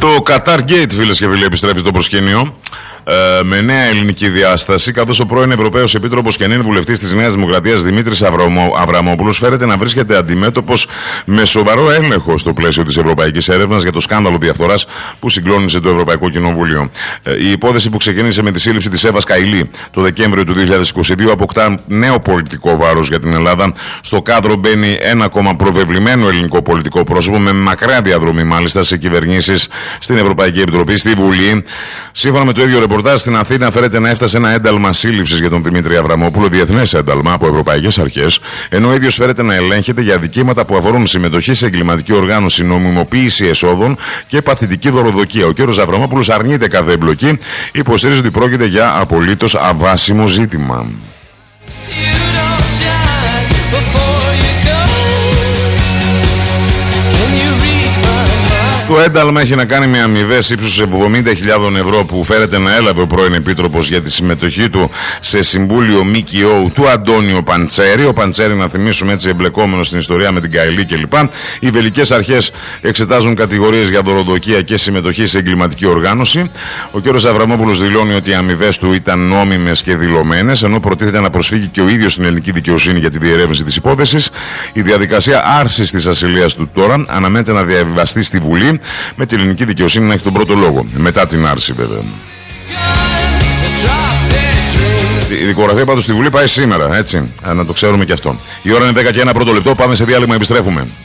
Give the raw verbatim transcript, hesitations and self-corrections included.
Το Qatar Gate, φίλες και φίλοι, επιστρέφει στο προσκήνιο ε, με νέα ελληνική διάσταση, καθώς ο πρώην Ευρωπαίος Επίτροπος και νυν βουλευτής της Νέας Δημοκρατίας Δημήτρης Αβραμόπουλος φέρεται να βρίσκεται αντιμέτωπος με σοβαρό έλεγχο στο πλαίσιο της ευρωπαϊκής έρευνας για το σκάνδαλο διαφθοράς που συγκλώνησε το Ευρωπαϊκό Κοινοβούλιο. Ε, η υπόθεση που ξεκίνησε με τη σύλληψη της Εύας Καηλή το Δεκέμβριο του δύο χιλιάδες είκοσι δύο αποκτά νέο πολιτικό βάρος για την Ελλάδα. Στο κάδρο μπαίνει ένα ακόμα προβεβλημένο ελληνικό πολιτικό πρόσωπο με μακρά διαδρομή μάλιστα σε κυβερνήσεις, στην Ευρωπαϊκή Επιτροπή, στη Βουλή. Σύμφωνα με το ίδιο ρεπορτάζ, στην Αθήνα φέρεται να έφτασε ένα ένταλμα σύλληψης για τον Δημήτρη Αβραμόπουλο, διεθνές ένταλμα από ευρωπαϊκές αρχές, ενώ ο ίδιος φέρεται να ελέγχεται για αδικήματα που αφορούν συμμετοχή σε εγκληματική οργάνωση, νομιμοποίηση εσόδων και παθητική δωροδοκία. Ο κ. Αβραμόπουλος αρνείται κάθε εμπλοκή, υποστηρίζει ότι πρόκειται για απολύτως αβάσιμο ζήτημα. Το ένταλμα έχει να κάνει με αμοιβές ύψους εβδομήντα χιλιάδες ευρώ που φέρεται να έλαβε ο πρώην Επίτροπος για τη συμμετοχή του σε συμβούλιο ΜΚΟ του Αντώνιο Παντσέρη. Ο Παντσέρη, να θυμίσουμε έτσι, εμπλεκόμενος στην ιστορία με την Καηλή κλπ. Οι βελικές αρχές εξετάζουν κατηγορίες για δωροδοκία και συμμετοχή σε εγκληματική οργάνωση. Ο κ. Αβραμόπουλος δηλώνει ότι οι αμοιβές του ήταν νόμιμες και δηλωμένες, ενώ προτίθεται να προσφύγει και ο ίδιος στην ελληνική δικαιοσύνη για τη διερεύνηση της υπόθεσης. Η διαδικασία άρσης της ασυλίας του τώρα αναμένεται να διαβιβαστεί στη Βουλή, με την ελληνική δικαιοσύνη να έχει τον πρώτο λόγο, μετά την άρση βέβαια. Η δικογραφία πάντως στη Βουλή πάει σήμερα, έτσι, να το ξέρουμε και αυτό. Η ώρα είναι δέκα και ένα πρώτο λεπτό, πάμε σε διάλειμμα, επιστρέφουμε.